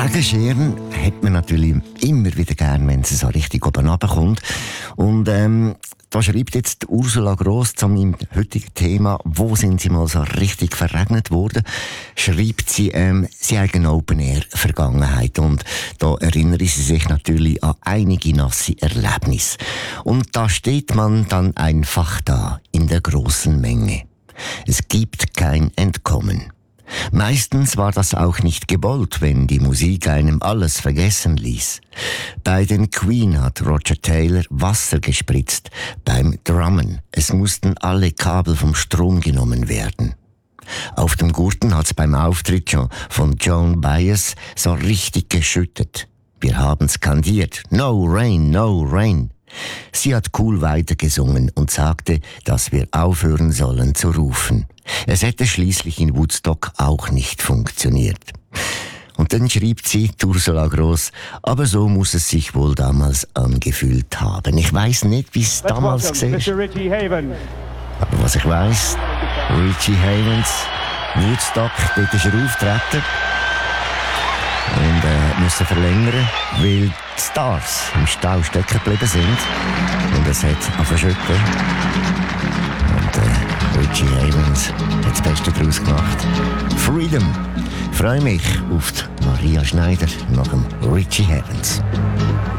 Regenschirm hat man natürlich immer wieder gern, wenn es so richtig oben runterkommt. Und da schreibt jetzt Ursula Gross zu meinem heutigen Thema, wo sind sie mal so richtig verregnet worden, schreibt sie, sie hat eine Open-Air-Vergangenheit und da erinnere sie sich natürlich an einige nasse Erlebnisse. Und da steht man dann einfach da in der großen Menge. Es gibt kein Entkommen. Meistens war das auch nicht gewollt, wenn die Musik einem alles vergessen ließ. Bei den Queen hat Roger Taylor Wasser gespritzt, beim Drummen. Es mussten alle Kabel vom Strom genommen werden. Auf dem Gurten hat's beim Auftritt schon von Joan Baez so richtig geschüttet. Wir haben skandiert, No Rain, No Rain. Sie hat cool weitergesungen und sagte, dass wir aufhören sollen zu rufen. Es hätte schließlich in Woodstock auch nicht funktioniert. Und dann schrieb sie, Ursula Gross, aber so muss es sich wohl damals angefühlt haben. Ich weiss nicht, wie es damals war. Aber was ich weiss, Richie Havens, Woodstock, dort ist er auftreten. Und mussten verlängern, weil die Stars im Stau stecken geblieben sind. Und es hat verschüttet. Und Richie Havens hat das Beste daraus gemacht. Freedom. Ich freue mich auf die Maria Schneider nach dem Richie Havens.